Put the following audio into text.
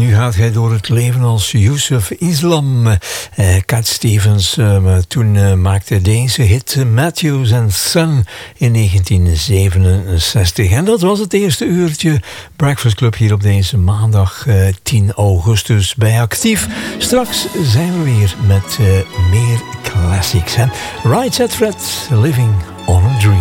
nu gaat hij door het leven als Yusuf Islam. Cat Stevens, toen maakte deze hit Matthews and Son in 1967. En dat was het eerste uurtje Breakfast Club hier op deze maandag 10 augustus bij Actief. Straks zijn we weer met meer classics. Right Set Fred, Living on a Dream.